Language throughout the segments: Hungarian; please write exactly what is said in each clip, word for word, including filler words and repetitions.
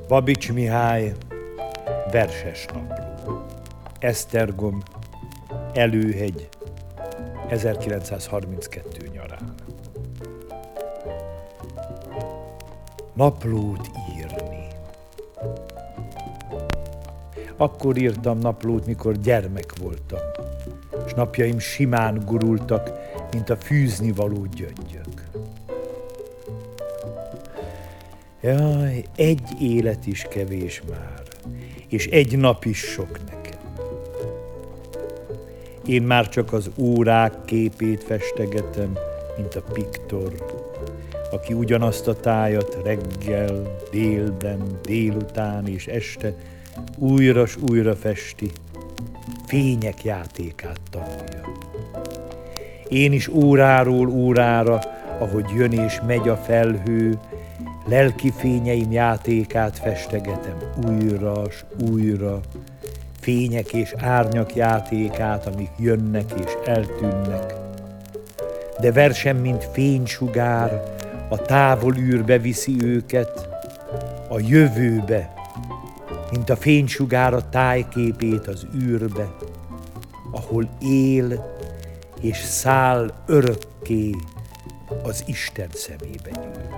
Babics Mihály, Verses napló. Esztergom, Előhegy, ezerkilencszázharminckettő nyarán. Naplót írni. Akkor írtam naplót, mikor gyermek voltam, s napjaim simán gurultak, mint a fűzni való gyöngyök. Jaj, egy élet is kevés már, és egy nap is sok nekem. Én már csak az órák képét festegetem, mint a piktor, aki ugyanazt a tájat reggel, délben, délután és este újra s újra festi, fények játékát tanulja. Én is óráról órára, ahogy jön és megy a felhő, lelki fényeim játékát festegetem újra s újra, fények és árnyak játékát, amik jönnek és eltűnnek. De versem, mint fénysugár, a távol űrbe viszi őket, a jövőbe, mint a fénysugár a tájképét az űrbe, ahol él és száll örökké az Isten szemébe nyúl.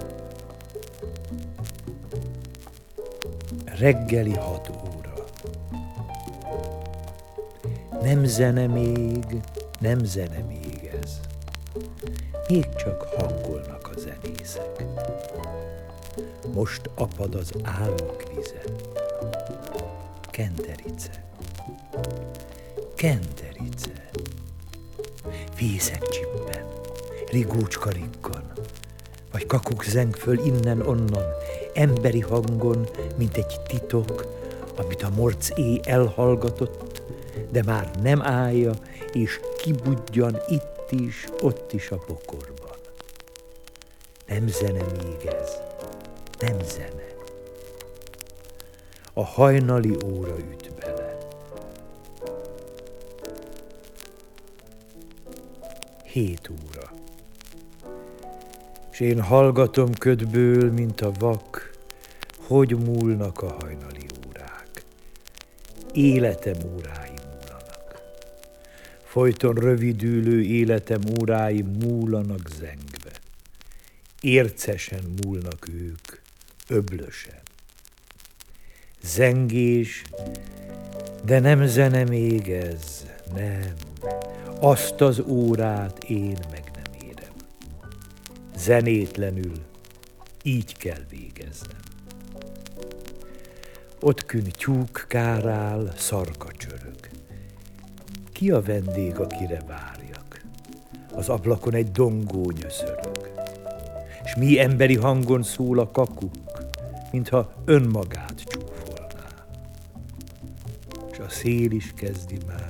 Reggeli hat óra. Nem zene még, nem zene még ez. Még csak hangolnak a zenészek. Most apad az álmok vize. Kenderice. Kenderice. Fészek csippen, rigócska rikkan, vagy kakuk zeng föl innen-onnan, emberi hangon, mint egy titok, amit a morc éj elhallgatott, de már nem állja, és kibudjan itt is, ott is a pokorban. Nem zene még ez, nem zene. A hajnali óra üt bele. Hét óra. S én hallgatom ködből, mint a vak, hogy múlnak a hajnali órák. Életem órái múlanak. Folyton rövidülő életem órái múlanak zengve. Ércesen múlnak ők, öblösen. Zengés, de nem zene még ez, nem. Azt az órát én meg nem érem. Zenétlenül így kell végeznem. Ott kün tyúk kárál, szarka csörög. Ki a vendég, akire várjak? Az ablakon egy dongó nyöszörög. S mi emberi hangon szól a kakuk, mintha önmagát csúfolná. S a szél is kezdi már.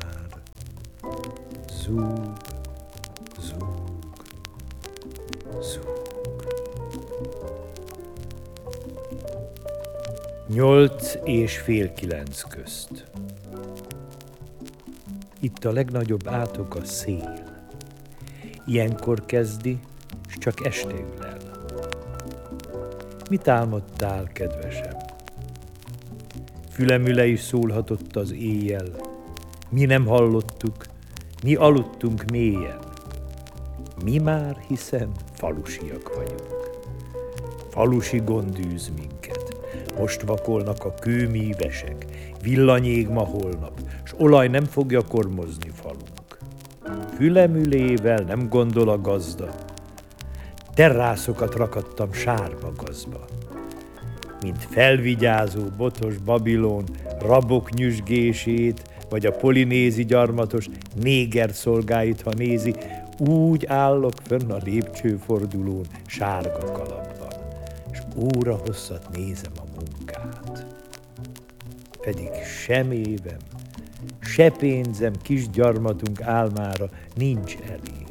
Zúg, zúg, zúg. Nyolc és fél kilenc közt. Itt a legnagyobb átok a szél. Ilyenkor kezdi, s csak este ül el. Mit álmodtál, kedvesem? Fülemüle is szólhatott az éjjel. Mi nem hallottuk, mi aludtunk mélyen. Mi már, hiszen falusiak vagyunk. Falusi gond űz minket. Most vakolnak a kőmívesek, villanyég ma holnap, s olaj nem fogja kormozni falunk. Fülemülével nem gondol a gazda. Terrászokat rakattam sárba gazba. Mint felvigyázó botos Babilón rabok nyüzsgését, vagy a polinézi gyarmatos néger szolgáit, ha nézi, úgy állok fönn a lépcsőfordulón sárga kalapban, és óra hosszat nézem a munkát. Pedig sem évem, se pénzem kis gyarmatunk álmára nincs elég.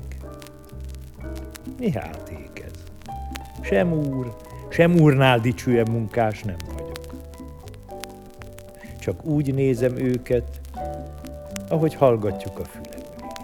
Mi játék ez? Sem úr, sem úrnál dicsőebb munkás nem vagyok. Csak úgy nézem őket, ahogy hallgatjuk a fülemülét.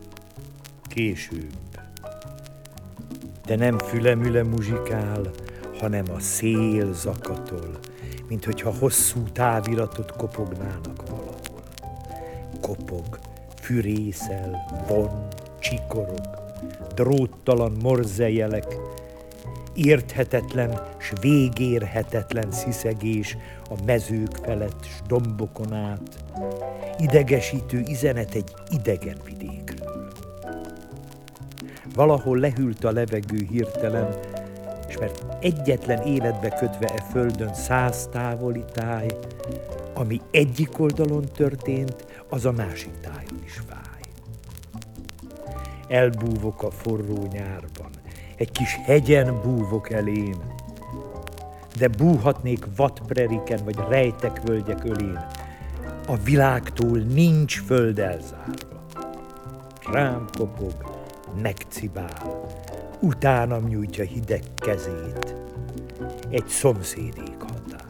Később, de nem fülemüle muzsikál, hanem a szél zakatol, mint hogyha hosszú táviratot kopognának valahol. Kopog, fűrészel, von, csikorog, dróttalan morzejelek, érthetetlen s végérhetetlen sziszegés a mezők felett s dombokon át, idegesítő üzenet egy idegen vidékről. Valahol lehűlt a levegő hirtelen, és mert egyetlen életbe kötve e földön száz távoli táj, ami egyik oldalon történt, az a másik tájon is fáj. Elbúvok a forró nyárban, egy kis hegyen búvok elén, de búhatnék vadpreriken vagy rejtek völgyek ölén. A világtól nincs föld elzárva. Rám kopog, megcibál, utánam nyújtja hideg kezét. Egy szomszédék határ.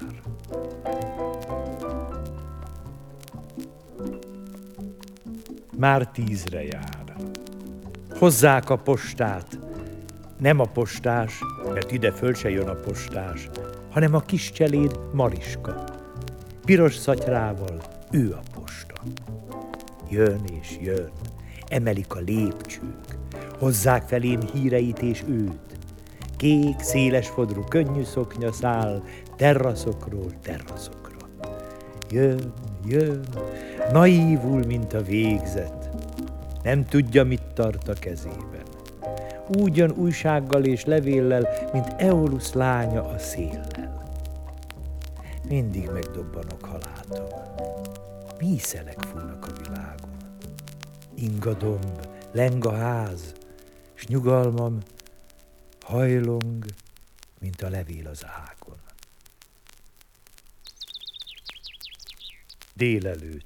Már tízre jár. Hozzák a postát. Nem a postás, mert ide föl se jön a postás, hanem a kis cseléd Mariska. Piros szatyrával ő a posta. Jön és jön, emelik a lépcsők, hozzák felém híreit és őt. Kék, szélesfodrú, könnyű szoknya száll terraszokról terraszokra. Jön, jön, naívul, mint a végzet, nem tudja, mit tart a kezében. Úgy jön újsággal és levéllel, mint Eolusz lánya a széllel. Mindig megdobbanok, ha látom. Míszelek fújnak a világon. Ingadomb, leng a ház, s nyugalmam hajlong, mint a levél az ágon. Délelőtt.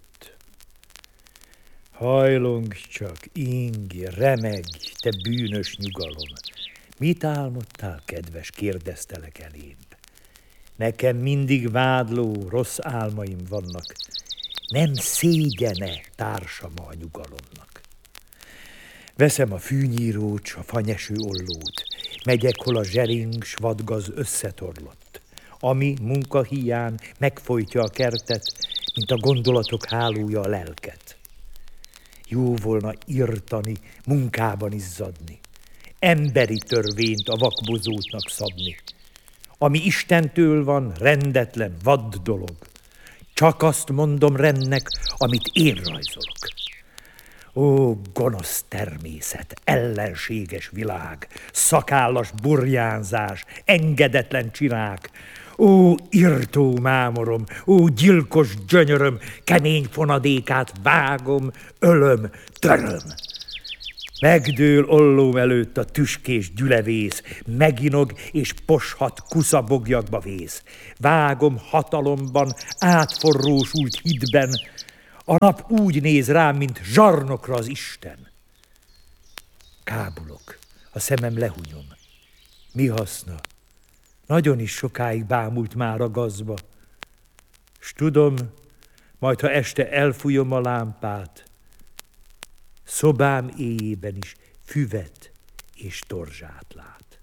Hajlong csak, ingi, remeg, te bűnös nyugalom. Mit álmodtál, kedves, kérdeztelek elébb. Nekem mindig vádló, rossz álmaim vannak. Nem szégyene társama a nyugalomnak. Veszem a fűnyírót, s a fanyeső ollót. Megyek, hol a zsering, s vadgaz összetorlott. Ami munka híján megfojtja a kertet, mint a gondolatok hálója a lelket. Jó volna irtani, munkában izzadni, emberi törvényt a vakbozótnak szabni. Ami Istentől van, rendetlen, vadd dolog. Csak azt mondom rendnek, amit én rajzolok. Ó, gonosz természet, ellenséges világ, szakállas burjánzás, engedetlen csinák. Ó, irtó mámorom, ó, gyilkos gyönyöröm, kemény fonadékát vágom, ölöm, töröm. Megdől ollóm előtt a tüskés gyülevész, meginog és poshat kuszabogyakba vész. Vágom hatalomban, átforrósult hídben, a nap úgy néz rám, mint zsarnokra az Isten. Kábulok, a szemem lehunyom. Mi haszna? Nagyon is sokáig bámult már a gazba. S tudom, majd ha este elfújom a lámpát, szobám éjében is füvet és torzsát lát.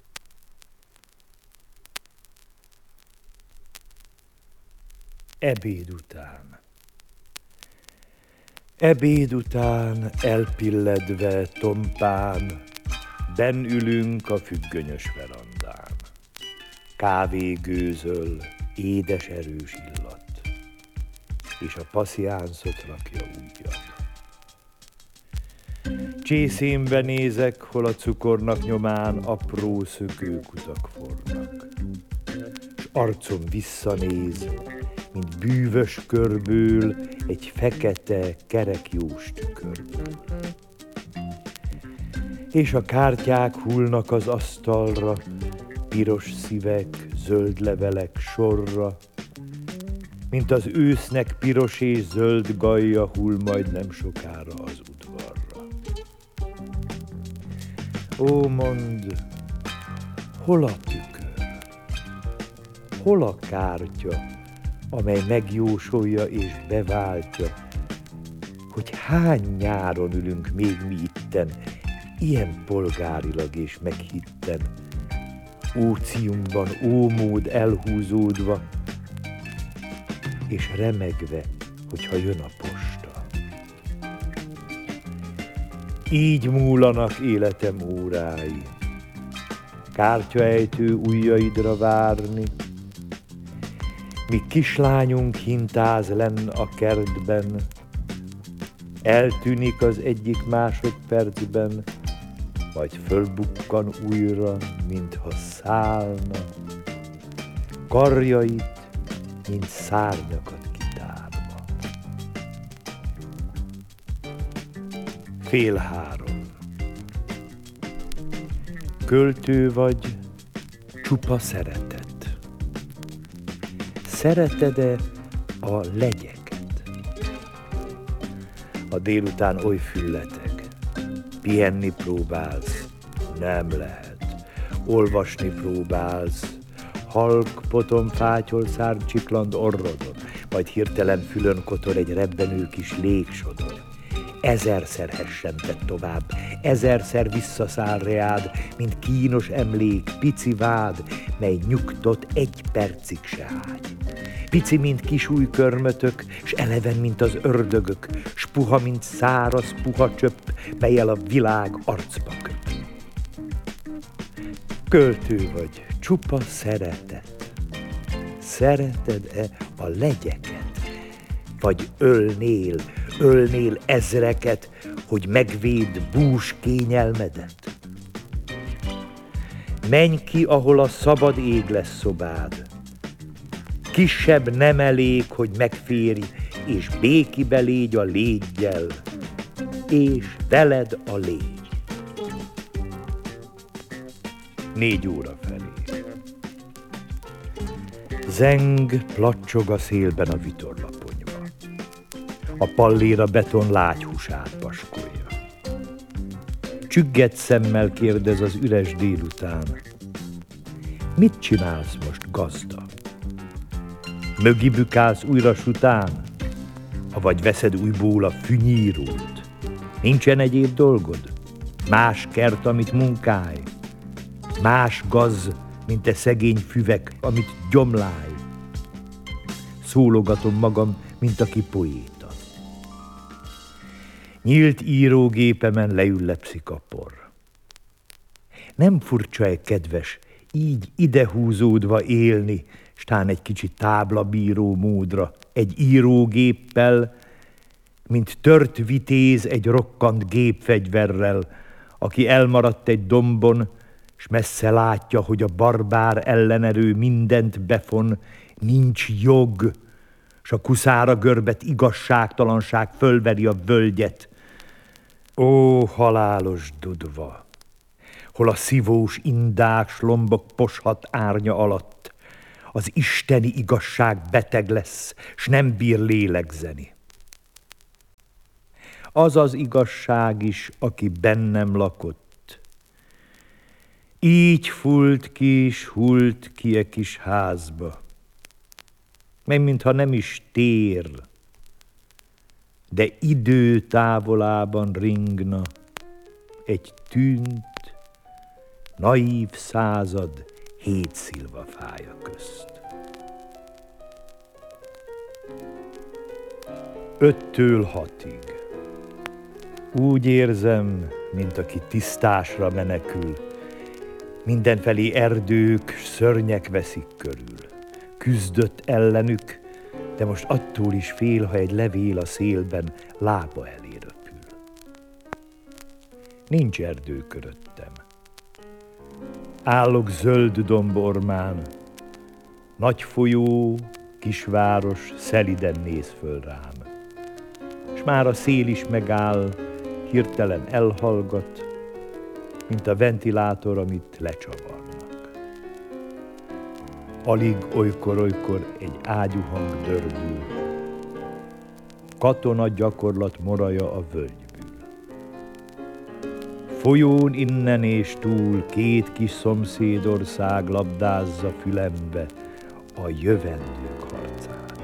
Ebéd után. Ebéd után elpilledve tompán, benn ülünk a függönyös verandán. Kávé gőzöl, édes erős illat, és a passziánszot rakja ujjat. Csészémbe nézek, hol a cukornak nyomán apró szökőkutak fornak, s arcom visszanéz, mint bűvös körből egy fekete, kerek jós tükörből. És a kártyák hullnak az asztalra, piros szívek, zöld levelek sorra, mint az ősznek piros és zöld gajja hull majd nem sokára az udvarra. Ó, mondd, hol a tükör? Hol a kártya, amely megjósolja és beváltja, hogy hány nyáron ülünk még mi itten, ilyen polgárilag és meghitten, óciumban ómód elhúzódva, és remegve, hogyha jön a posta. Így múlanak életem órái, kártyaejtő ujjaidra várni, míg kislányunk hintáz lenn a kertben, eltűnik az egyik másodpercben, majd fölbukkan újra, mintha szállna, karjait, mint szárnyakat kitárva. Fél három. Költő vagy, csupa szeretet. Szereted-e a legyeket? A délután oly fülleteg, pihenni próbálsz, nem lehet. Olvasni próbálsz, halk potomfátyol szárcsikland orrodon, majd hirtelen fülön kotor egy rebbenő kis légsodor. Ezerszer hessentett tovább, ezerszer visszaszáll reád, mint kínos emlék, pici vád, mely nyugtot egy percig se hágy. Pici, mint kisúj körmötök, s eleven, mint az ördögök, s puha, mint száraz puha csöpp, melyel a világ arcba köp. Költő vagy, csupa szeretet. Szereted-e a legyeket? Vagy ölnél, ölnél ezreket, hogy megvédd bús kényelmedet? Menj ki, ahol a szabad ég lesz szobád. Kisebb nem elég, hogy megférj, és békibe légy a légygyel, és veled a légy. Négy óra felé. Zeng placsog a szélben a vitorlaponyva. A pallér a beton lágyhúsát paskolja. Csüggett szemmel kérdez az üres délután. Mit csinálsz most, gazda? Mögi bükálsz újra sután? Avagy veszed újból a fűnyírót? Nincsen egyéb dolgod? Más kert, amit munkálj? Más gaz, mint te szegény füvek, amit gyomlálj? Szólogatom magam, mint aki poéta. Nyílt írógépemen leüllepszik a por. Nem furcsa-e, kedves, így idehúzódva élni, s tán egy kicsi táblabíró módra, egy írógéppel, mint tört vitéz egy rokkant gépfegyverrel, aki elmaradt egy dombon, s messze látja, hogy a barbár ellenerő mindent befon, nincs jog, s a kuszára görbet igazságtalanság fölveri a völgyet. Ó, halálos dudva, hol a szívós indák s lombok poshat árnya alatt, az isteni igazság beteg lesz, s nem bír lélegzeni. Az az igazság is, aki bennem lakott. Így fult ki, s hult ki e kis házba, mely mintha nem is tér, de idő távolában ringna egy tűnt, naív század hét szilvafája közt. Öttől hatig. Úgy érzem, mint aki tisztásra menekül. Mindenfelé erdők, szörnyek veszik körül. Küzdött ellenük, de most attól is fél, ha egy levél a szélben lába elé röpül. Nincs erdő köröttem. Állok zöld dombormán, nagy folyó, kisváros szeliden néz föl rám. S már a szél is megáll, hirtelen elhallgat, mint a ventilátor, amit lecsavarnak. Alig olykor-olykor egy ágyúhang dördül. Katona gyakorlat moraja a völgyből. Folyón innen és túl két kis szomszédország labdázza fülembe a jövendők harcát.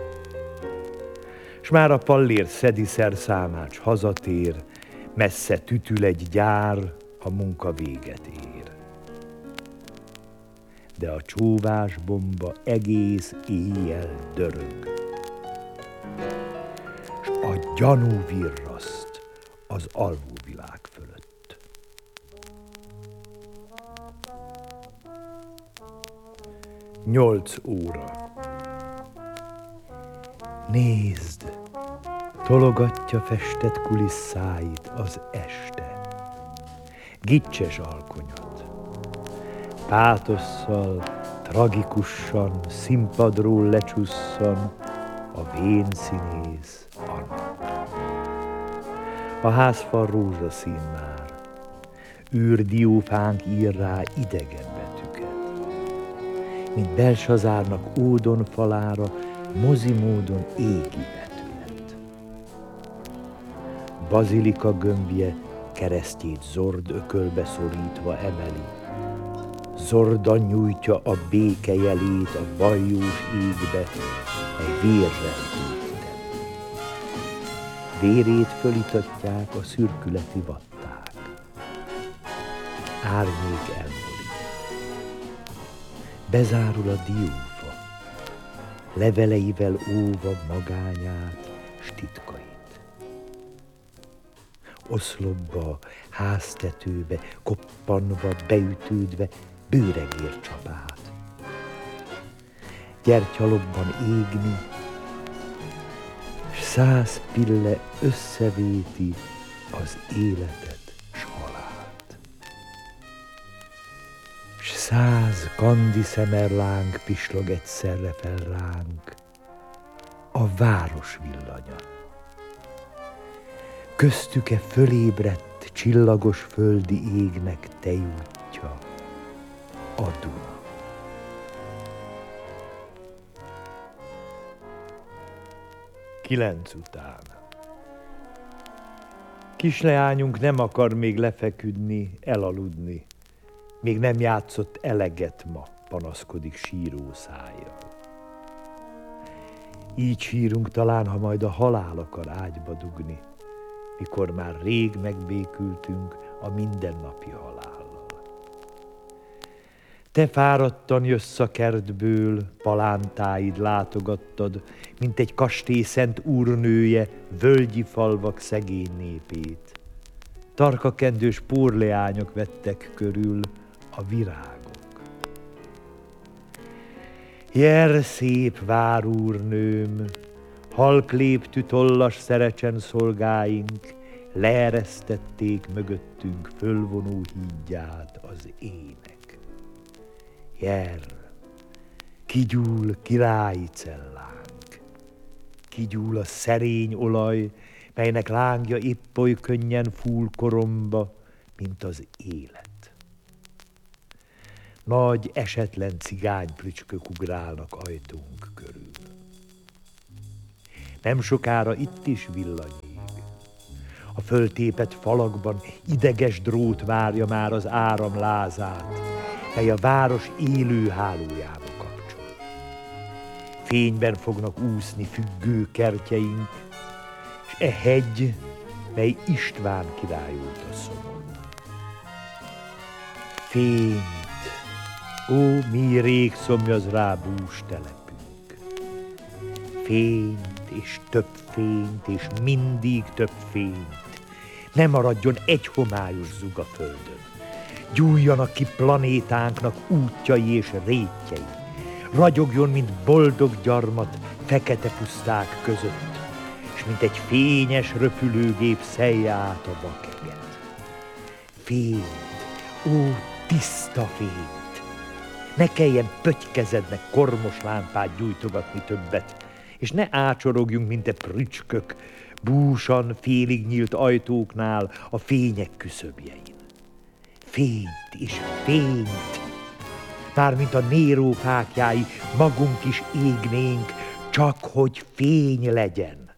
S már a pallér szedi szerszámát, s hazatér, messze tütül egy gyár, a munka véget ér. de a csóvásbomba egész éjjel dörög. S a gyanú virraszt az alvóvilág fölött. Nyolc óra. Nézd, tologatja festett kulisszáit az este. Gicses alkonyat. Pátosszal, tragikusan, színpadról lecsusszan a vén színész Anna. A házfal rózsaszín már, űrdiófánk ír rá idegen betűket, mint Belsazárnak ódon falára mozi módon égi betület. Bazilika gömbje keresztjét zord ökölbe szorítva emeli, zordan nyújtja a béke jelét a bajós égbe, egy vérre hűten. Vérét fölitatják a szürkületi vatták. Árnyék elmolik. Bezárul a diófa, leveleivel óva magányát s titkait. Oszlopba, háztetőbe, koppanva, beütődve, bőregér csapát. Gyertyalobban égni, s száz pille összevéti az életet s halált. S száz kandi szemerláng pislog egyszerre fel ránk, a város villanya. Köztük-e fölébredt csillagos földi égnek tejútja, a Duna. Kilenc után. Kisleányunk nem akar még lefeküdni, elaludni. Még nem játszott eleget ma, panaszkodik síró szájjal. Így sírunk talán, ha majd a halál akar ágyba dugni, mikor már rég megbékültünk a mindennapi halállal. Te fáradtan jössz a kertből, palántáid látogattad, mint egy kastély szent úrnője, völgyi falvak szegény népét. Tarkakendős pórleányok vettek körül a virágok. Jer szép várúrnőm, halk léptű tollas szerecsen szolgáink, leeresztették mögöttünk fölvonó hídját az ének. Jer, kigyúl királyi cellánk, kigyúl a szerény olaj, melynek lángja épp oly könnyen fúl koromba, mint az élet. Nagy esetlen cigányprücskök ugrálnak ajtónk körül. Nem sokára itt is villanyég. A föltépett falakban ideges drót várja már az áram lázát, mely a város élő hálójába kapcsol. Fényben fognak úszni függő kertjeink, s e hegy, mely István király óta szomorú. Fényt, ó, mi rég szomjaz rá bús telepünk. Fényt és több fényt, és mindig több fényt. Ne maradjon egy homályos zug a földön. Gyújjanak ki planétánknak útjai és rétjei. Ragyogjon, mint boldog gyarmat fekete puszták között, és mint egy fényes röpülőgép szelje át a vakeget. Fényt, ó, tiszta fényt! Ne kelljen pötykezednek kormos lámpát gyújtogatni többet, és ne ácsorogjunk, mint e prücskök, búsan félig nyílt ajtóknál a fények küszöbjein. Fényt és fényt, mármint a Néró fákjái, magunk is égnénk, csak hogy fény legyen.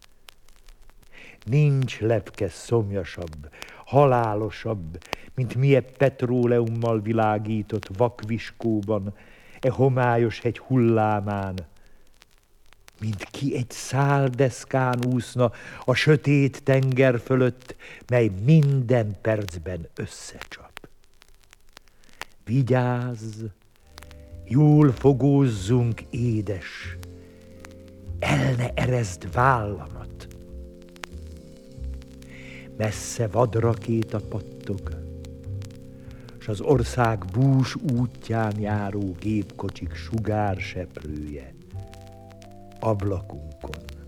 Nincs lepke szomjasabb, halálosabb, mint mi e petróleummal világított vakviskóban, e homályos hegy hullámán, mint ki egy száldeszkán úszna a sötét tenger fölött, mely minden percben összecsap. Vigyázz, Jól fogózzunk, édes, el ne erezd vállamat. Messze vadrakéta pattog, s az ország bús útján járó gépkocsik sugárseprője ablakunkon